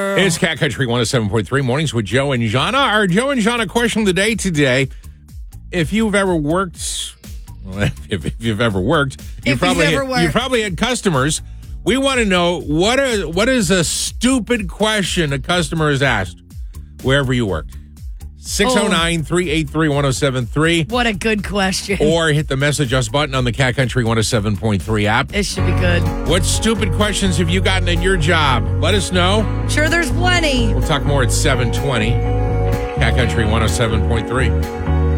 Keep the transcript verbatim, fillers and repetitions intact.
It's Cat Country one oh seven point three Mornings with Joe and Jana. Our Joe and Jana question of the day today. If you've ever worked, well, if, if you've ever worked, you If probably you've ever had, worked. you probably had customers. We want to know what are what is a stupid question a customer has asked wherever you worked. six oh nine, three eight three, one oh seven three. What a good question. Or hit the message us button on the Cat Country one oh seven point three app. This should be good. What stupid questions have you gotten at your job? Let us know. Sure, there's plenty. We'll talk more at seven twenty. Cat Country one oh seven point three.